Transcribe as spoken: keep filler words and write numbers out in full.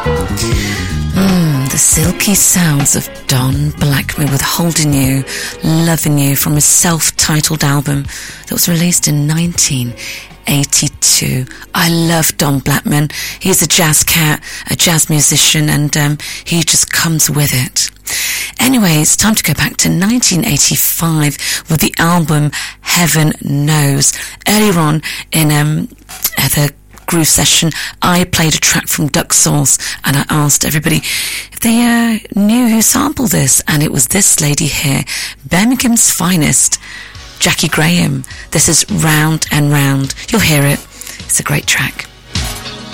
Mm, the silky sounds of Don Blackman with Holding You, Loving You from his self-titled album that was released in nineteen eighty-two. I love Don Blackman. He's a jazz cat, a jazz musician, and um, he just comes with it. Anyway, it's time to go back to nineteen eighty-five with the album Heaven Knows. Earlier on in um, the groove session, I played a track from Duck Sauce, and I asked everybody if they uh, knew who sampled this, and it was this lady here, Birmingham's finest, Jackie Graham. This is Round and Round. You'll hear it. It's a great track.